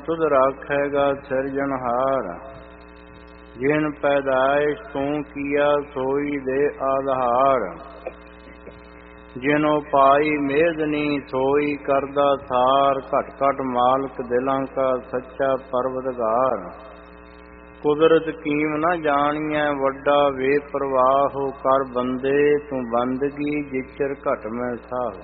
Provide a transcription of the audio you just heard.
ਤੁਧ ਰਾਖੇਗਾ ਸਿਰਜਣਹਾਰ। ਜਿਨ ਪੈਦਾਇਸ਼ ਤੂੰ ਕੀਆ ਸੋਈ ਦੇ ਆਧਾਰ। ਜਿਨੋ ਪਾਈ ਮੇਦਨੀ ਸੋਈ ਕਰਦਾ ਥਾਰ। ਘਟ ਘਟ ਮਾਲਕ ਦਿਲਾਂ ਕਾ ਸੱਚਾ ਪਰਵਦਗਾਰ। ਕੁਦਰਤ ਕੀਮ ਨਾ ਜਾਣੀਐ ਵੱਡਾ ਵੇ ਪ੍ਰਵਾਹ। ਕਰ ਬੰਦੇ ਤੂੰ ਬੰਦਗੀ ਜਿਚਰ ਘਟ ਮੈਂ ਸਾਹ।